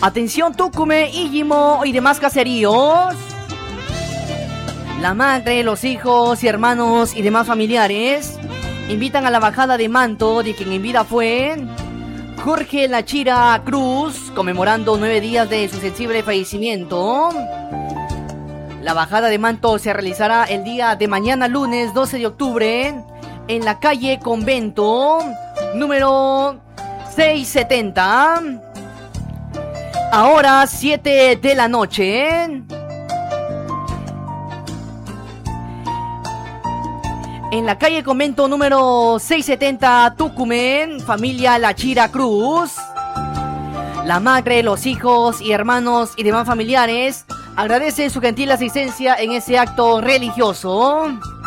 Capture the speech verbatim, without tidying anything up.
Atención Tucumé, Íllimo y demás caseríos. La madre, los hijos y hermanos y demás familiares invitan a la bajada de manto de quien en vida fue Jorge Lachira Cruz, conmemorando nueve días de su sensible fallecimiento. La bajada de manto se realizará el día de mañana, lunes doce de octubre, en la calle Convento, número seiscientos setenta. Ahora siete de la noche. En la calle Convento número seiscientos setenta, Tucumán, familia Lachira Cruz. La madre, los hijos y hermanos y demás familiares agradecen su gentil asistencia en ese acto religioso.